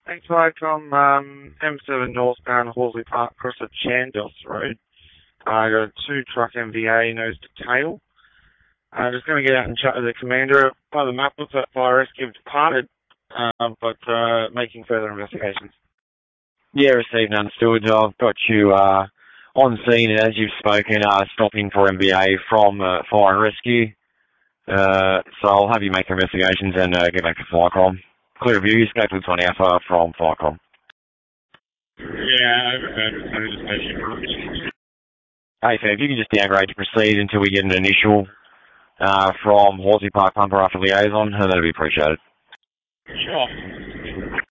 Thanks, Mike. I'm M7 northbound Horsley Park, across the Chandos Road. I got a two-truck MVA nose to tail. I'm just going to get out and chat with the commander. By the map, looks like fire rescue departed, but making further investigations. Yeah, received and understood. I've got you on scene, and as you've spoken, stopping for MVA from fire and rescue. So I'll have you make your investigations and get back to Firecom. Clear view, escape with 20 Alpha from Firecom. Yeah, just Hey, Fair, if you can just downgrade to proceed until we get an initial from Horsley Park Pumper after liaison, that'd be appreciated. Sure.